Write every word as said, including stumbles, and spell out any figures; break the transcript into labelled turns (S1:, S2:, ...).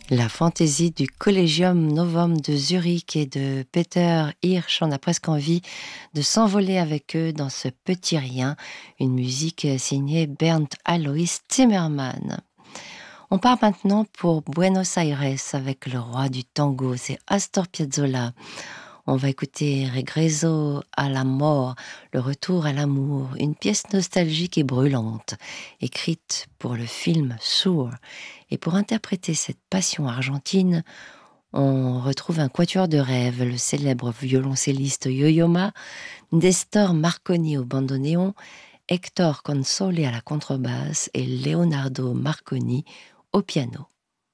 S1: La fantaisie du Collegium Novum de Zurich et de Peter Hirsch. On a presque envie de s'envoler avec eux dans ce petit rien. Une musique signée Bernd Alois Zimmermann. On part maintenant pour Buenos Aires avec le roi du tango, c'est Astor Piazzolla. On va écouter Regreso a la mort, le retour à l'amour, une pièce nostalgique et brûlante, écrite pour le film Sur. Et pour interpréter cette passion argentine, on retrouve un quatuor de rêve, le célèbre violoncelliste Yo-Yo Ma, Nestor Marconi au bandoneon, Hector Console à la contrebasse et Leonardo Marconi au piano.